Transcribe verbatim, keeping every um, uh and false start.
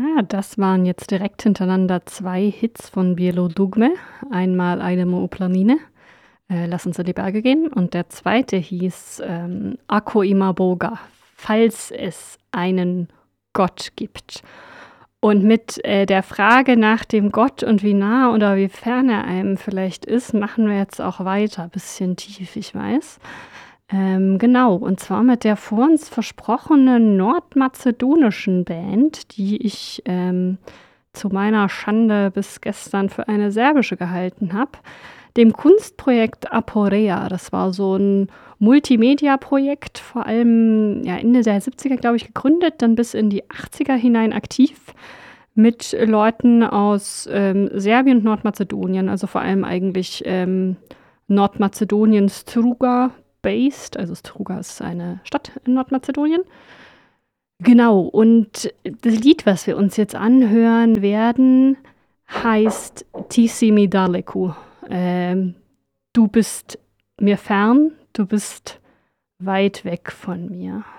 Ja, das waren jetzt direkt hintereinander zwei Hits von Bielo Dugme. Einmal Aidemo Uplanine, äh, Lass uns in die Berge gehen. Und der zweite hieß ähm, Ako Imaboga, falls es einen Gott gibt. Und mit äh, der Frage nach dem Gott und wie nah oder wie fern er einem vielleicht ist, machen wir jetzt auch weiter. Bisschen tief, ich weiß. Ähm, genau, und zwar mit der vor uns versprochenen nordmazedonischen Band, die ich ähm, zu meiner Schande bis gestern für eine serbische gehalten habe, dem Kunstprojekt Aporea. Das war so ein Multimedia-Projekt, vor allem ja, Ende der siebziger, glaube ich, gegründet, dann bis in die achtziger hinein aktiv mit Leuten aus ähm, Serbien und Nordmazedonien, also vor allem eigentlich ähm, Nordmazedonien Struga based, also Struga ist eine Stadt in Nordmazedonien. Genau, und das Lied, was wir uns jetzt anhören werden, heißt Tisimi Daleku. Ähm, du bist mir fern, du bist weit weg von mir.